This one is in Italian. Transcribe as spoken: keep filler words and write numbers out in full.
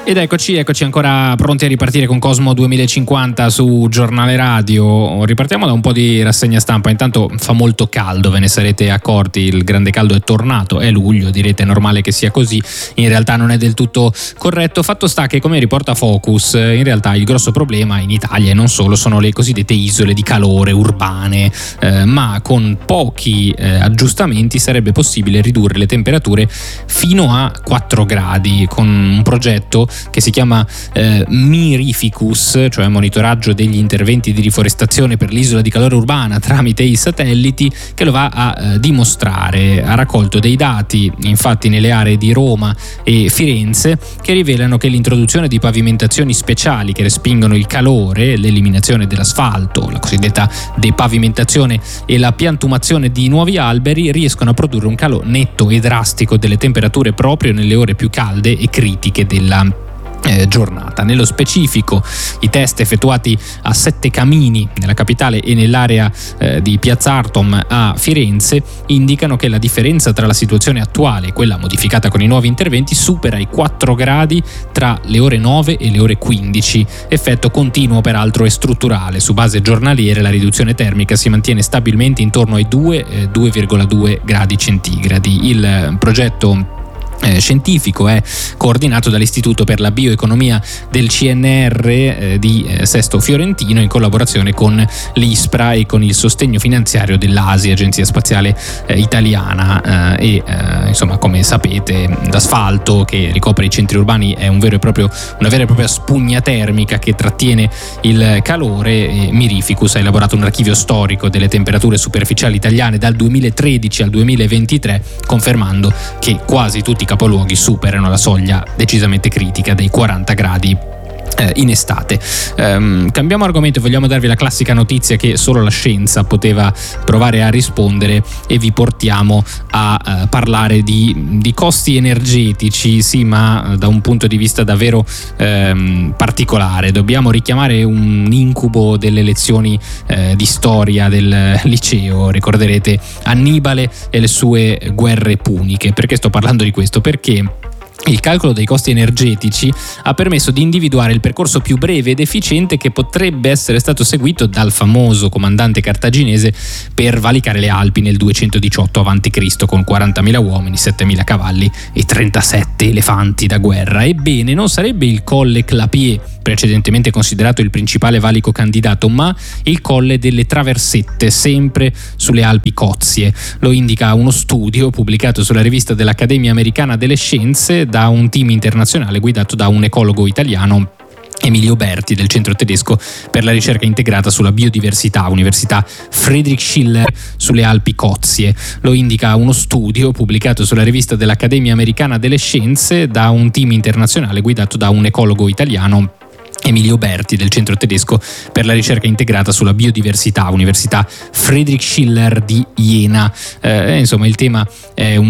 Ed eccoci, eccoci ancora pronti a ripartire con Cosmo duemilacinquanta su Giornale Radio. Ripartiamo da un po' di rassegna stampa. Intanto fa molto caldo, ve ne sarete accorti, il grande caldo è tornato, è luglio, direte è normale che sia così, in realtà non è del tutto corretto. Fatto sta che, come riporta Focus, in realtà il grosso problema in Italia e non solo sono le cosiddette isole di calore urbane, eh, ma con pochi eh, aggiustamenti sarebbe possibile ridurre le temperature fino a quattro gradi con un progetto che si chiama eh, Mirificus, cioè monitoraggio degli interventi di riforestazione per l'isola di calore urbana tramite i satelliti, che lo va a eh, dimostrare. Ha raccolto dei dati infatti nelle aree di Roma e Firenze che rivelano che l'introduzione di pavimentazioni speciali che respingono il calore, l'eliminazione dell'asfalto, la cosiddetta depavimentazione e la piantumazione di nuovi alberi riescono a produrre un calo netto e drastico delle temperature proprio nelle ore più calde e critiche della Eh, giornata. Nello specifico, i test effettuati a Sette Camini nella capitale e nell'area eh, di Piazza Artom a Firenze indicano che la differenza tra la situazione attuale e quella modificata con i nuovi interventi supera i quattro gradi tra le ore nove e le ore quindici, effetto continuo peraltro e strutturale. Su base giornaliere la riduzione termica si mantiene stabilmente intorno ai due virgola due gradi centigradi. Il progetto Eh, scientifico è coordinato dall'Istituto per la Bioeconomia del C N R eh, di eh, Sesto Fiorentino in collaborazione con l'ISPRA e con il sostegno finanziario dell'A S I, Agenzia Spaziale eh, Italiana eh, e eh, insomma, come sapete, l'asfalto che ricopre i centri urbani è un vero e proprio, una vera e propria spugna termica che trattiene il calore. E Mirificus ha elaborato un archivio storico delle temperature superficiali italiane dal duemilatredici al duemilaventitré, confermando che quasi tutti i capoluoghi superano la soglia decisamente critica dei quaranta gradi eh, in estate. Um, cambiamo argomento e vogliamo darvi la classica notizia che solo la scienza poteva provare a rispondere, e vi portiamo a uh, parlare di, di costi energetici, sì, ma da un punto di vista davvero um, particolare. Dobbiamo richiamare un incubo delle lezioni uh, di storia del liceo. Ricorderete Annibale e le sue guerre puniche. Perché sto parlando di questo? Perché il calcolo dei costi energetici ha permesso di individuare il percorso più breve ed efficiente che potrebbe essere stato seguito dal famoso comandante cartaginese per valicare le Alpi nel duecentodiciotto avanti Cristo con quarantamila uomini, settemila cavalli e trentasette elefanti da guerra. Ebbene, non sarebbe il colle Clapier, precedentemente considerato il principale valico candidato, ma il colle delle Traversette, sempre sulle Alpi Cozie. Lo indica uno studio pubblicato sulla rivista dell'Accademia Americana delle Scienze da un team internazionale guidato da un ecologo italiano, Emilio Berti, del Centro Tedesco per la ricerca integrata sulla biodiversità, Università Friedrich Schiller sulle Alpi Cozie. Lo indica uno studio pubblicato sulla rivista dell'Accademia Americana delle Scienze da un team internazionale guidato da un ecologo italiano, Emilio Berti, del Centro Tedesco per la ricerca integrata sulla biodiversità, Università Friedrich Schiller di Jena. Eh, insomma, il tema è un